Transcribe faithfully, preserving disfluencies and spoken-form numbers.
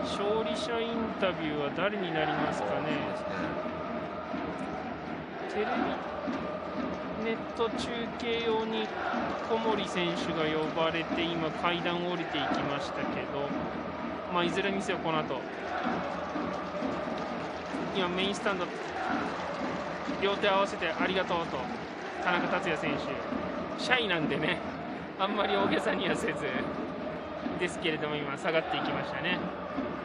勝利者インタビューは誰になりますかね。テレビネット中継用に小森選手が呼ばれて今階段を降りていきましたけど、まあ、いずれにせよこの後今メインスタンド両手合わせてありがとうと田中達也選手シャイなんでね、あんまり大げさにはせずですけれども今下がっていきましたね。